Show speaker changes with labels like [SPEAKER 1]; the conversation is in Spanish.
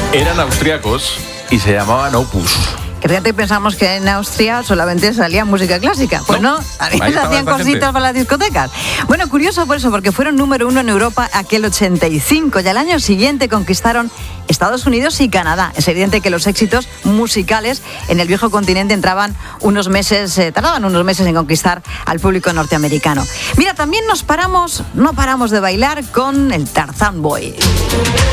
[SPEAKER 1] Eran austríacos y se llamaban Opus.
[SPEAKER 2] Que fíjate, pensamos que en Austria solamente salía música clásica. Pues no, también hacían cositas para las discotecas. Bueno, curioso por eso, porque fueron número 1 en Europa aquel 85 y al año siguiente conquistaron Estados Unidos y Canadá. Es evidente que los éxitos musicales en el viejo continente tardaban unos meses en conquistar al público norteamericano. Mira, también no paramos de bailar con el Tarzán Boy.